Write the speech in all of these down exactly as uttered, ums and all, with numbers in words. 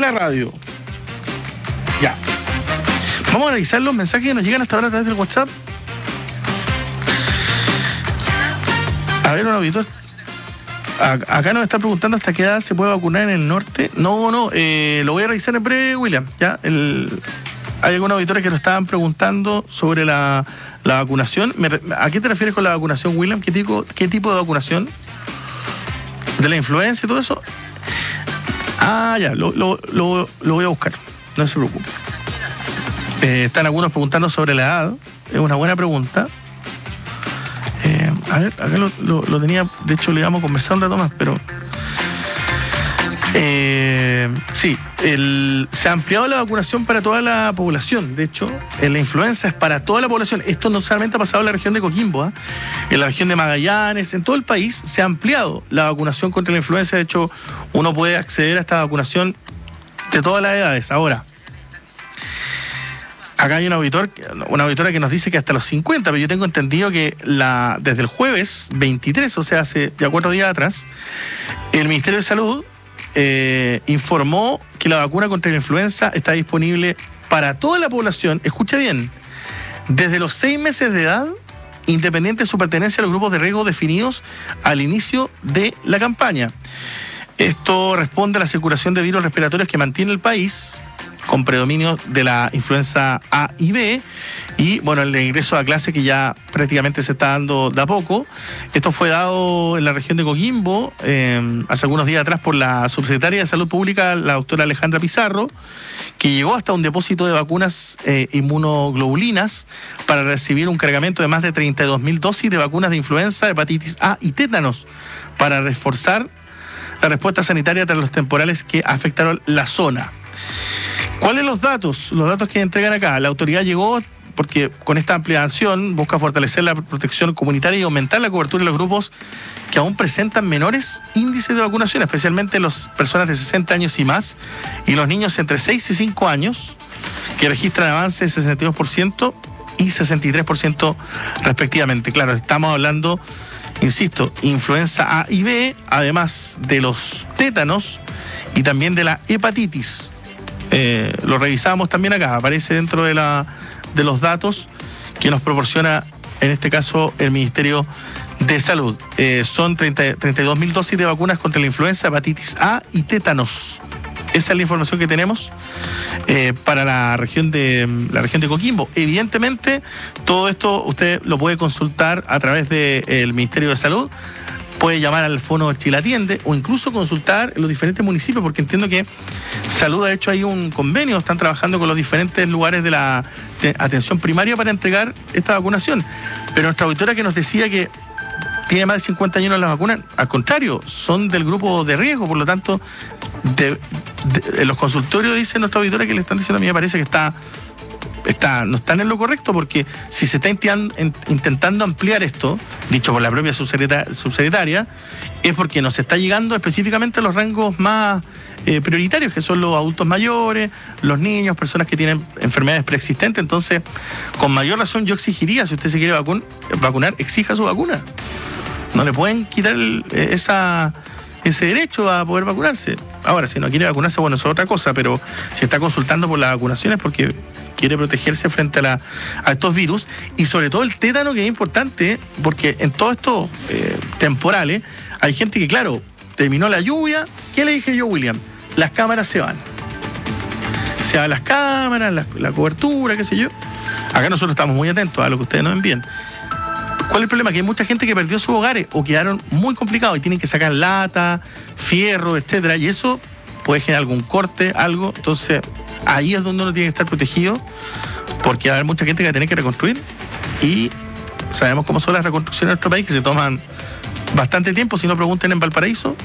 la radio. Ya. Vamos a revisar los mensajes que nos llegan hasta ahora a través del WhatsApp. A ver, un auditor. Acá nos está preguntando hasta qué edad se puede vacunar en el norte. No, no, eh, lo voy a revisar en breve, William. Ya, el, hay algunos auditores que nos estaban preguntando sobre la, la vacunación. ¿A qué te refieres con la vacunación, William? ¿Qué tipo, qué tipo de vacunación? ¿De la influenza y todo eso? Ah, ya, lo, lo, lo, lo voy a buscar. No se preocupe. Eh, están algunos preguntando sobre la edad. Es una buena pregunta. Eh, a ver, acá lo, lo, lo tenía, de hecho le íbamos a conversar un rato más, pero eh, sí, el, se ha ampliado la vacunación para toda la población. De hecho, en la influenza es para toda la población. Esto no solamente ha pasado en la región de Coquimbo, ¿eh? En la región de Magallanes, en todo el país se ha ampliado la vacunación contra la influenza. De hecho, uno puede acceder a esta vacunación de todas las edades. Ahora, acá hay un auditor, una auditora que nos dice que hasta los cincuenta, pero yo tengo entendido que la, desde el jueves veintitrés, o sea, hace ya cuatro días atrás, el Ministerio de Salud eh, informó que la vacuna contra la influenza está disponible para toda la población, escucha bien, desde los seis meses de edad, independiente de su pertenencia a los grupos de riesgo definidos al inicio de la campaña. Esto responde a la circulación de virus respiratorios que mantiene el país, con predominio de la influenza A y B, y bueno, el ingreso a clase que ya prácticamente se está dando de a poco. Esto fue dado en la región de Coquimbo eh, hace algunos días atrás por la subsecretaria de Salud Pública, la doctora Alejandra Pizarro, que llegó hasta un depósito de vacunas eh, inmunoglobulinas para recibir un cargamento de más de treinta y dos mil dosis de vacunas de influenza, hepatitis A y tétanos, para reforzar la respuesta sanitaria tras los temporales que afectaron la zona. ¿Cuáles son los datos? Los datos que entregan acá. La autoridad llegó porque con esta ampliación busca fortalecer la protección comunitaria y aumentar la cobertura de los grupos que aún presentan menores índices de vacunación, especialmente las personas de sesenta años y más y los niños entre seis y cinco años, que registran avances de sesenta y dos por ciento y sesenta y tres por ciento respectivamente. Claro, estamos hablando, insisto, influenza A y B, además de los tétanos y también de la hepatitis. Eh, lo revisamos también acá, aparece dentro de, la, de los datos que nos proporciona, en este caso, el Ministerio de Salud. Eh, son treinta, treinta y dos mil dosis de vacunas contra la influenza, hepatitis A y tétanos. Esa es la información que tenemos eh, para la región de la región de Coquimbo. Evidentemente, todo esto usted lo puede consultar a través del Ministerio de Salud. Puede llamar al Fono Chile Atiende o incluso consultar en los diferentes municipios, porque entiendo que Salud ha hecho ahí un convenio, están trabajando con los diferentes lugares de la de atención primaria para entregar esta vacunación. Pero nuestra auditora que nos decía que tiene más de cincuenta años las vacunas, al contrario, son del grupo de riesgo, por lo tanto, de, de, en los consultorios dice nuestra auditora que le están diciendo, a mí me parece que está... Está, no están en lo correcto, porque si se está intentando ampliar esto, dicho por la propia subsecretaria, es porque nos está llegando específicamente a los rangos más eh, prioritarios, que son los adultos mayores, los niños, personas que tienen enfermedades preexistentes. Entonces, con mayor razón yo exigiría, si usted se quiere vacun- vacunar, exija su vacuna. No le pueden quitar el, esa... ese derecho a poder vacunarse. Ahora, si no quiere vacunarse, bueno, eso es otra cosa, pero si está consultando por las vacunaciones porque quiere protegerse frente a, la, a estos virus, y sobre todo el tétano, que es importante, porque en todos estos eh, temporales hay gente que, claro, terminó la lluvia. ¿Qué le dije yo, William? Las cámaras se van. Se van las cámaras, la, la cobertura, qué sé yo. Acá nosotros estamos muy atentos a lo que ustedes nos envían. ¿Cuál es el problema? Que hay mucha gente que perdió sus hogares o quedaron muy complicados y tienen que sacar lata, fierro, etcétera, y eso puede generar algún corte, algo. Entonces, ahí es donde uno tiene que estar protegido, porque va a haber mucha gente que va a tener que reconstruir, y sabemos cómo son las reconstrucciones en nuestro país, que se toman bastante tiempo. Si no, pregunten en Valparaíso.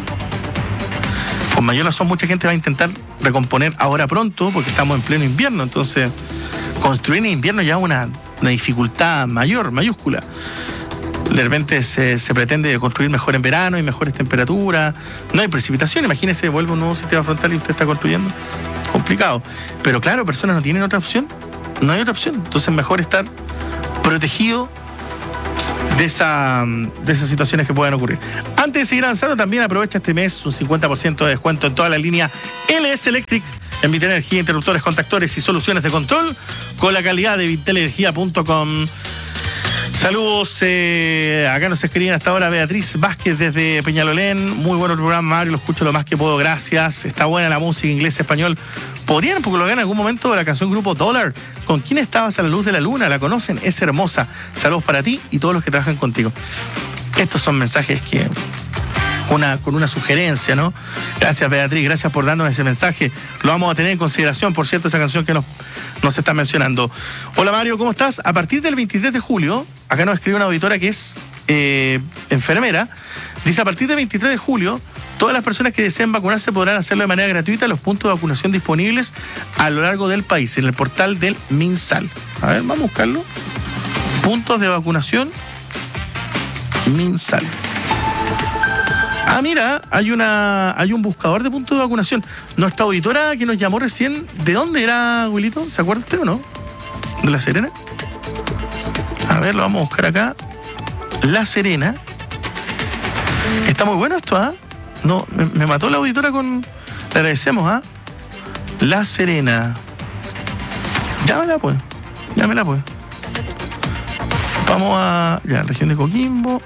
Con mayor razón, mucha gente va a intentar recomponer ahora pronto, porque estamos en pleno invierno. Entonces, construir en invierno ya es una, una dificultad mayor, mayúscula. De repente se, se pretende construir mejor en verano y mejores temperaturas. No hay precipitación. Imagínese, vuelve un nuevo sistema frontal y usted está construyendo. Complicado. Pero claro, personas no tienen otra opción. No hay otra opción. Entonces, mejor estar protegido de, esa, de esas situaciones que puedan ocurrir. Antes de seguir avanzando, también aprovecha este mes un cincuenta por ciento de descuento en toda la línea L S Electric en Vitel Energía, interruptores, contactores y soluciones de control con la calidad de vitel energía punto com. Saludos, eh, acá nos escriben hasta ahora Beatriz Vázquez desde Peñalolén. Muy bueno el programa, Mario, lo escucho lo más que puedo, gracias. Está buena la música, inglés, español. ¿Podrían colocar en algún momento la canción Grupo Dollar? ¿Con quién estabas a la luz de la luna? ¿La conocen? Es hermosa. Saludos para ti y todos los que trabajan contigo. Estos son mensajes que... Una, con una sugerencia, ¿no? Gracias, Beatriz, gracias por darnos ese mensaje. Lo vamos a tener en consideración, por cierto, esa canción que nos, nos está mencionando. Hola, Mario, ¿cómo estás? A partir del veintitrés de julio, acá nos escribe una auditora que es eh, enfermera, dice, a partir del veintitrés de julio, todas las personas que deseen vacunarse podrán hacerlo de manera gratuita en los puntos de vacunación disponibles a lo largo del país, en el portal del MinSal. A ver, vamos a buscarlo. Puntos de vacunación MinSal. Ah, mira, hay una hay un buscador de puntos de vacunación. Nuestra auditora que nos llamó recién, ¿de dónde era, Wilito? ¿Se acuerda usted o no? ¿De La Serena? A ver, lo vamos a buscar acá. La Serena. Está muy bueno esto, ¿ah? ¿eh? No, me, me mató la auditora con... Le agradecemos, ¿ah? ¿eh? La Serena. Llámela, pues. Llámela, pues. Vamos a... Ya, región de Coquimbo.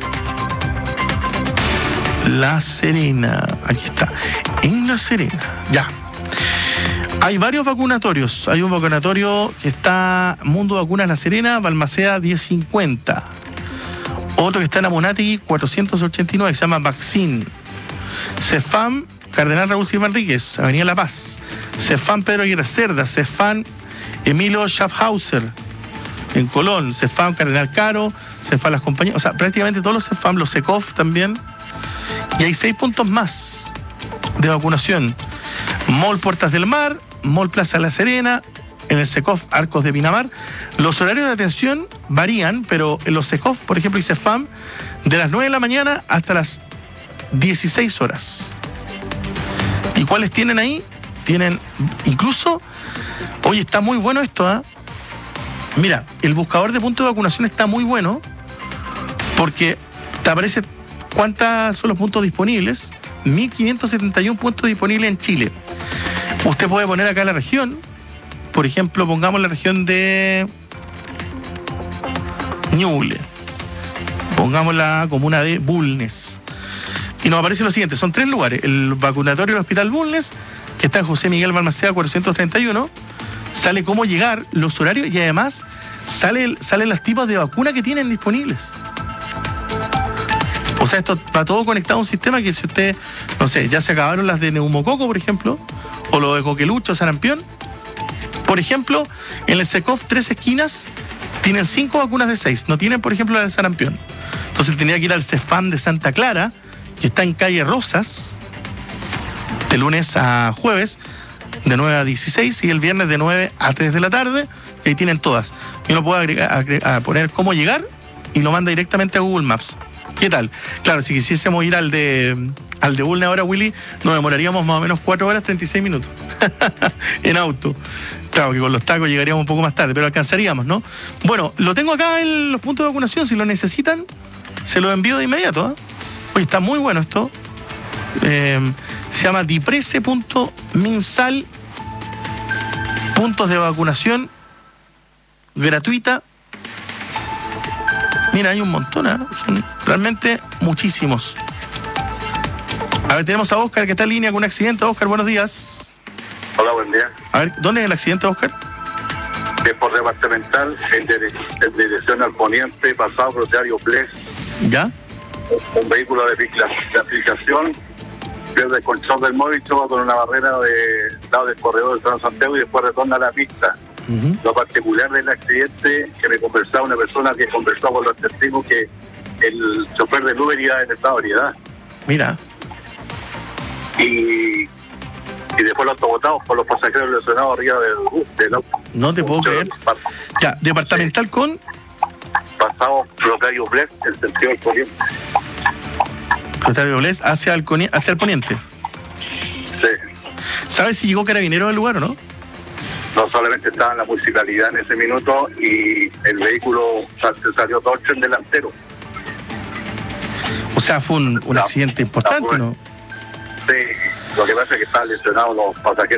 La Serena, aquí está, en La Serena, ya. Hay varios vacunatorios, hay un vacunatorio que está Mundo Vacunas La Serena, Balmaceda diez cincuenta. Otro que está en Amunátegui cuatrocientos ochenta y nueve, que se llama Vaccine. Cefam, Cardenal Raúl Silva Enríquez, Avenida La Paz. Cefam Pedro Aguirre Cerda, Cefam Emilio Schaffhauser, en Colón. Cefam Cardenal Caro, Cefam Las Compañías, o sea, prácticamente todos los Cefam, los Secov también. Y hay seis puntos más de vacunación. Mall Puertas del Mar, Mall Plaza La Serena, en el Secov Arcos de Pinamar. Los horarios de atención varían, pero en los Secov, por ejemplo, y Cefam, de las nueve de la mañana hasta las dieciséis horas. ¿Y cuáles tienen ahí? Tienen incluso... Oye, está muy bueno esto, ¿eh? Mira, el buscador de puntos de vacunación está muy bueno porque te aparece... ¿Cuántos son los puntos disponibles? mil quinientos setenta y uno puntos disponibles en Chile. Usted puede poner acá la región. Por ejemplo, pongamos la región de Ñuble. Pongamos la comuna de Bulnes. Y nos aparece lo siguiente. Son tres lugares. El vacunatorio del Hospital Bulnes, que está en José Miguel Balmaceda cuatrocientos treinta y uno. Sale cómo llegar, los horarios y además sale, salen los tipos de vacuna que tienen disponibles. O sea, esto va todo conectado a un sistema que si usted, no sé, ya se acabaron las de neumococo, por ejemplo, o lo de coquelucho, sarampión. Por ejemplo, en el Secov Tres Esquinas tienen cinco vacunas de seis. No tienen, por ejemplo, la del sarampión. Entonces tenía que ir al Cefam de Santa Clara, que está en calle Rosas, de lunes a jueves, de nueve a dieciséis, y el viernes de nueve a tres de la tarde, y ahí tienen todas. Y uno puede agregar, agregar, a poner cómo llegar y lo manda directamente a Google Maps. ¿Qué tal? Claro, si quisiésemos ir al de al de Bulne ahora, Willy, nos demoraríamos más o menos cuatro horas treinta y seis minutos en auto. Claro que con los tacos llegaríamos un poco más tarde, pero alcanzaríamos, ¿no? Bueno, lo tengo acá en los puntos de vacunación. Si lo necesitan, se lo envío de inmediato, ¿eh? Oye, está muy bueno esto. Eh, se llama diprese punto minsal, puntos de vacunación gratuita. Mira, hay un montón, ¿eh? Son realmente muchísimos. A ver, tenemos a Oscar que está en línea con un accidente. Oscar, buenos días. Hola, buen día. A ver, ¿dónde es el accidente, Oscar? Es por departamental, en, dire en dirección al poniente, pasado por Diario Bles. ¿Ya? Un vehículo de, de aplicación, pierde el control del móvil, choca con una barrera de lado del corredor del Transantiago y después retorna a la pista. Uh-huh. Lo particular del accidente, que me conversaba una persona que conversó con los testigos, que el chofer del Uber iba en estado de ebriedad. Mira. Y, y después los autobotados por los pasajeros lesionados arriba del, del auto. No te puedo creer. Ya, departamental sí. Con... Pasado Rotario Bles, en sentido del poniente. Rotario Bles hacia el, hacia el poniente. Sí. ¿Sabes si llegó carabinero al lugar o no? no solamente estaba en la municipalidad en ese minuto y el vehículo se salió torcho en delantero. O sea, fue un, un accidente importante, ¿no? Sí, lo que pasa es que estaban lesionados los pasajeros